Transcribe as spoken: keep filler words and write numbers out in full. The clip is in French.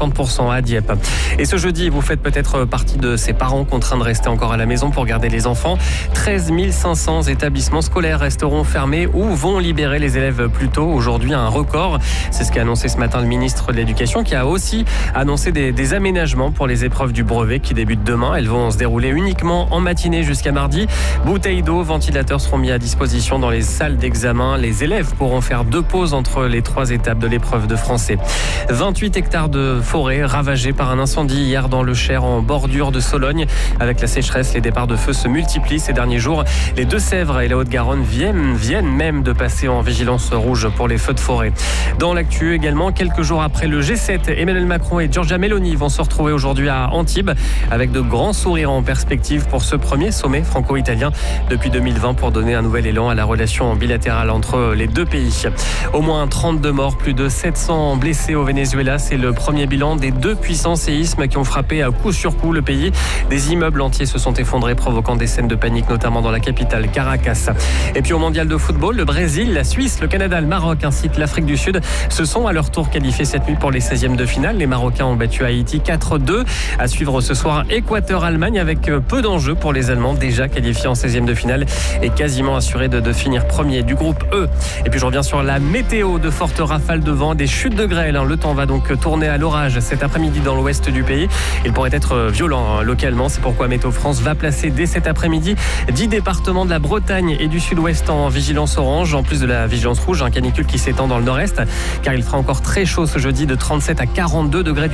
cinquante pour cent à Dieppe. Et ce jeudi, vous faites peut-être partie de ces parents contraints de rester encore à la maison pour garder les enfants. treize mille cinq cents établissements scolaires resteront fermés ou vont libérer les élèves plus tôt. Aujourd'hui, un record. C'est ce qu'a annoncé ce matin le ministre de l'Éducation, qui a aussi annoncé des, des aménagements pour les épreuves du brevet qui débutent demain. Elles vont se dérouler uniquement en matinée jusqu'à mardi. Bouteilles d'eau, ventilateurs seront mis à disposition dans les salles d'examen. Les élèves pourront faire deux pauses entre les trois étapes de l'épreuve de français. vingt-huit hectares de forêt ravagés par un incendie hier dans le Cher en bordure de Sologne. Avec la sécheresse, les départs de feu se multiplient ces derniers jours. Les Deux-Sèvres et la Haute-Garonne viennent, viennent même de passer en vigilance rouge pour les feux de forêt. Dans l'actu également, quelques jours après le G sept, Emmanuel Macron et Giorgia Meloni vont se retrouver aujourd'hui à Antibes avec de grands sourires en perspective pour ce premier sommet franco-italien depuis deux mille vingt pour donner un nouvel élan à la relation bilatérale entre les deux pays. Au moins trente-deux morts, plus de sept cents blessés au Venezuela. C'est le premier bilan des deux puissants séismes qui ont frappé à coup sur coup le pays. Des immeubles entiers se sont effondrés, provoquant des scènes de panique, notamment dans la capitale Caracas. Et puis au mondial de football, le Brésil, la Suisse, le Canada, le Maroc ainsi que l'Afrique du Sud se sont à leur tour qualifiés cette nuit pour les seizièmes de finale. Les Marocains ont battu Haïti quatre deux. À suivre ce soir, Équateur-Allemagne avec peu d'enjeux pour les Allemands, déjà qualifiés en seizième de finale et quasiment assurés de, de finir premier du groupe E. Et puis je reviens sur la météo, de fortes rafales de vent, des chutes de grêle. Le temps va donc tourner à l'orage cet après-midi dans l'ouest du pays. Il pourrait être violent localement. C'est pourquoi Météo France va placer dès cet après-midi dix départements de la Bretagne et du sud-ouest en vigilance orange, en plus de la vigilance rouge, un canicule qui s'étend dans le nord-est, car il fera encore très chaud ce jeudi de trente-sept à quarante-deux degrés.